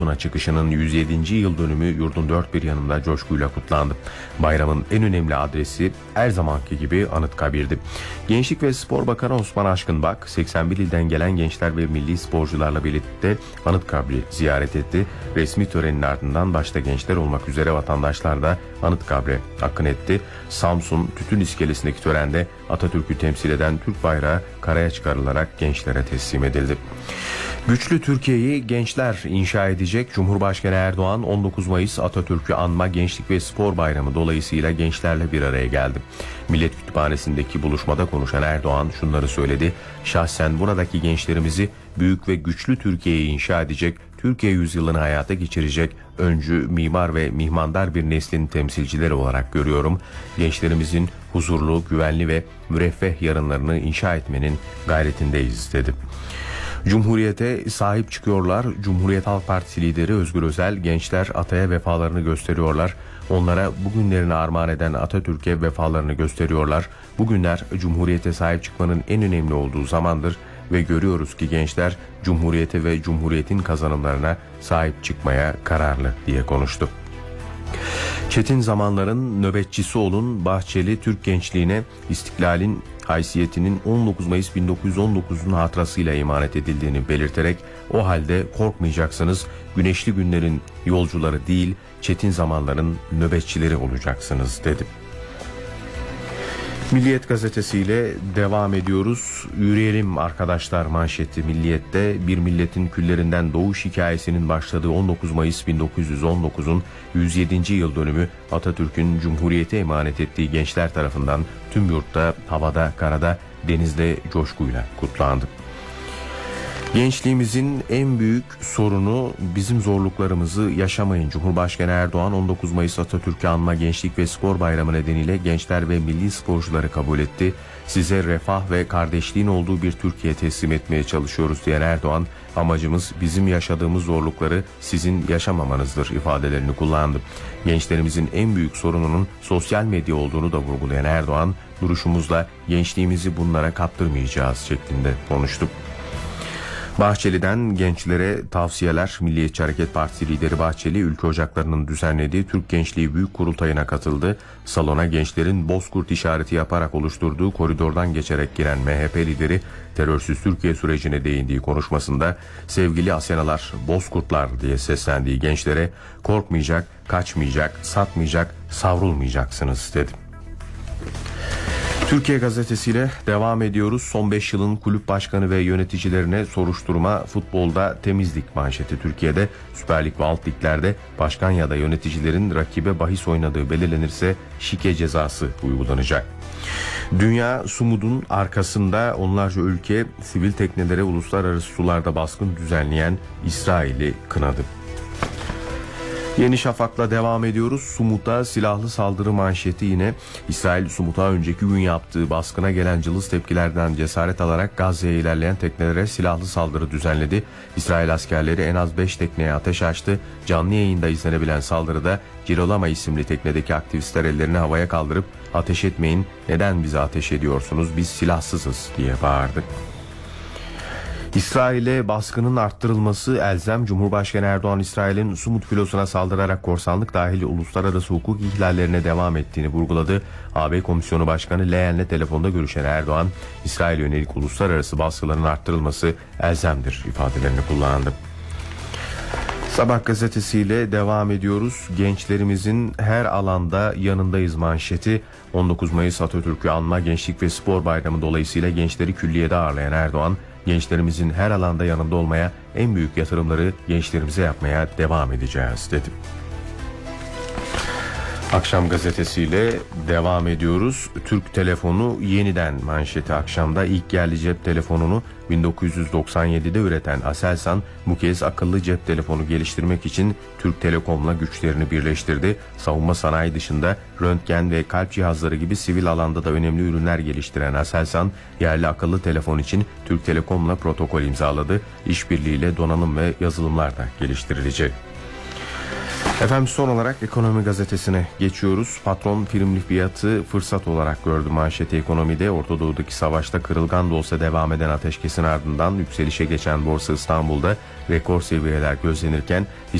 çıkışının 107. yıl dönümü yurdun dört bir yanında coşkuyla kutlandı. Bayramın en önemli adresi her zamanki gibi Anıtkabir'di. Gençlik ve Spor Bakanı Osman Aşkınbak 81 ilden gelen gençler ve milli sporcularla birlikte Anıtkabir'i ziyaret etti. Resmi törenin ardından başta gençler olmak üzere vatandaşlar da Anıtkabir'e akın etti. Samsun Tütün İskelesi'ndeki törende Atatürk'ü temsil eden Türk bayrağı karaya çıkarılarak gençlere teslim edildi. Güçlü Türkiye'yi gençler inşa edecek. Cumhurbaşkanı Erdoğan 19 Mayıs Atatürk'ü anma Gençlik ve Spor Bayramı dolayısıyla gençlerle bir araya geldi. Millet Kütüphanesi'ndeki buluşmada konuşan Erdoğan şunları söyledi. Şahsen buradaki gençlerimizi büyük ve güçlü Türkiye'yi inşa edecek, Türkiye yüzyılını hayata geçirecek öncü, mimar ve mihmandar bir neslin temsilcileri olarak görüyorum. Gençlerimizin huzurlu, güvenli ve müreffeh yarınlarını inşa etmenin gayretindeyiz dedi. Cumhuriyete sahip çıkıyorlar. Cumhuriyet Halk Partisi lideri Özgür Özel, gençler ataya vefalarını gösteriyorlar. Onlara bugünlerini armağan eden Atatürk'e vefalarını gösteriyorlar. Bugünler Cumhuriyete sahip çıkmanın en önemli olduğu zamandır ve görüyoruz ki gençler Cumhuriyete ve Cumhuriyet'in kazanımlarına sahip çıkmaya kararlı diye konuştu. Çetin zamanların nöbetçisi olun. Bahçeli Türk gençliğine istiklalin haysiyetinin 19 Mayıs 1919'un hatırasıyla emanet edildiğini belirterek o halde korkmayacaksınız, güneşli günlerin yolcuları değil, çetin zamanların nöbetçileri olacaksınız dedi. Milliyet gazetesiyle devam ediyoruz. Yürüyelim arkadaşlar manşeti Milliyet'te bir milletin küllerinden doğuş hikayesinin başladığı 19 Mayıs 1919'un 107. yıl dönümü Atatürk'ün Cumhuriyete emanet ettiği gençler tarafından tüm yurtta, havada, karada, denizde coşkuyla kutlandı. Gençliğimizin en büyük sorunu bizim zorluklarımızı yaşamayın. Cumhurbaşkanı Erdoğan 19 Mayıs Atatürk'ü anma Gençlik ve Spor Bayramı nedeniyle gençler ve milli sporcuları kabul etti. Size refah ve kardeşliğin olduğu bir Türkiye teslim etmeye çalışıyoruz diyen Erdoğan, amacımız bizim yaşadığımız zorlukları sizin yaşamamanızdır ifadelerini kullandı. Gençlerimizin en büyük sorununun sosyal medya olduğunu da vurgulayan Erdoğan, duruşumuzla gençliğimizi bunlara kaptırmayacağız şeklinde konuştu. Bahçeli'den gençlere tavsiyeler. Milliyetçi Hareket Partisi lideri Bahçeli, ülke ocaklarının düzenlediği Türk Gençliği Büyük Kurultayı'na katıldı. Salona gençlerin bozkurt işareti yaparak oluşturduğu koridordan geçerek giren MHP lideri terörsüz Türkiye sürecine değindiği konuşmasında sevgili Asenalar, bozkurtlar diye seslendiği gençlere korkmayacak, kaçmayacak, satmayacak, savrulmayacaksınız dedi. Türkiye gazetesiyle devam ediyoruz. Son 5 yılın kulüp başkanı ve yöneticilerine soruşturma, futbolda temizlik manşeti. Türkiye'de Süper Lig ve alt liglerde başkan ya da yöneticilerin rakibe bahis oynadığı belirlenirse şike cezası uygulanacak. Dünya Sumud'un arkasında onlarca ülke sivil teknelere uluslararası sularda baskın düzenleyen İsrail'i kınadı. Yeni Şafak'la devam ediyoruz. Sumut'a silahlı saldırı manşeti yine. İsrail Sumut'a önceki gün yaptığı baskına gelen cılız tepkilerden cesaret alarak Gazze'ye ilerleyen teknelere silahlı saldırı düzenledi. İsrail askerleri en az 5 tekneye ateş açtı. Canlı yayında izlenebilen saldırıda Girolama isimli teknedeki aktivistler ellerini havaya kaldırıp ateş etmeyin, neden bize ateş ediyorsunuz, biz silahsızız diye bağırdı. İsrail'e baskının arttırılması elzem. Cumhurbaşkanı Erdoğan, İsrail'in Sumut filosuna saldırarak korsanlık dahil uluslararası hukuk ihlallerine devam ettiğini vurguladı. AB Komisyonu Başkanı Leyen'le telefonda görüşen Erdoğan, İsrail'e yönelik uluslararası baskıların arttırılması elzemdir ifadelerini kullandı. Sabah gazetesiyle devam ediyoruz. Gençlerimizin her alanda yanındayız manşeti. 19 Mayıs Atatürk'ü anma Gençlik ve Spor Bayramı dolayısıyla gençleri külliyede ağırlayan Erdoğan, gençlerimizin her alanda yanında olmaya, en büyük yatırımları gençlerimize yapmaya devam edeceğiz dedi. Akşam gazetesiyle devam ediyoruz. Türk telefonu yeniden manşeti akşamda. İlk yerli cep telefonunu 1997'de üreten Aselsan bu kez akıllı cep telefonu geliştirmek için Türk Telekom'la güçlerini birleştirdi. Savunma sanayi dışında röntgen ve kalp cihazları gibi sivil alanda da önemli ürünler geliştiren Aselsan, yerli akıllı telefon için Türk Telekom'la protokol imzaladı. İşbirliğiyle donanım ve yazılımlar da geliştirilecek. Efendim son olarak Ekonomi Gazetesi'ne geçiyoruz. Patron prim fiyatı fırsat olarak gördü manşeti ekonomide. Orta Doğu'daki savaşta kırılgan da olsa devam eden ateşkesin ardından yükselişe geçen Borsa İstanbul'da rekor seviyeler gözlenirken